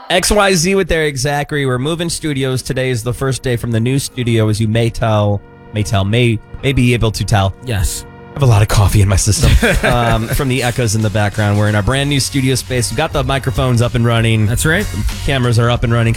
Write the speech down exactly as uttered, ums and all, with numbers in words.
X Y Z with Eric Zachary. We're moving studios. Today is the first day from the new studio, as you may tell, may tell, may, may be able to tell. Yes. I have a lot of coffee in my system um, from the echoes in the background. We're in our brand new studio space. We've got the microphones up and running. That's right. The cameras are up and running.